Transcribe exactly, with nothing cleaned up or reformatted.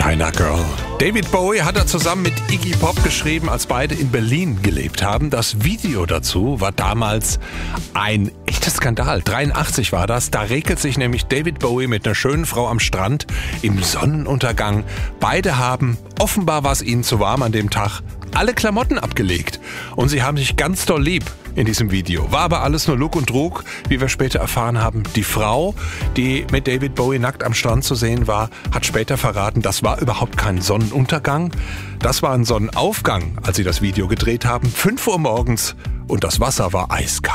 China Girl. David Bowie hat er zusammen mit Iggy Pop geschrieben, als beide in Berlin gelebt haben. Das Video dazu war damals ein echter Skandal. dreiundachtzig war das. Da regelt sich nämlich David Bowie mit einer schönen Frau am Strand im Sonnenuntergang. Beide haben, offenbar war es ihnen zu warm an dem Tag, alle Klamotten abgelegt. Und sie haben sich ganz doll lieb in diesem Video. War aber alles nur Lug und Trug, wie wir später erfahren haben. Die Frau, die mit David Bowie nackt am Strand zu sehen war, hat später verraten, das war überhaupt kein Sonnenuntergang. Das war ein Sonnenaufgang, als sie das Video gedreht haben. fünf Uhr morgens und das Wasser war eiskalt.